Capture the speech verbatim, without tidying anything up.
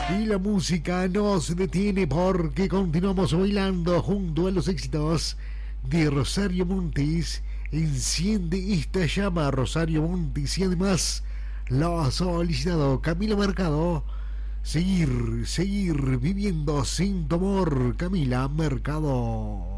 Y la música no se detiene porque continuamos bailando junto a los éxitos de Rosario Montes. Enciende esta llama, Rosario Montes, y además lo ha solicitado Camila Mercado. Seguir, seguir viviendo sin tu amor, Camila Mercado.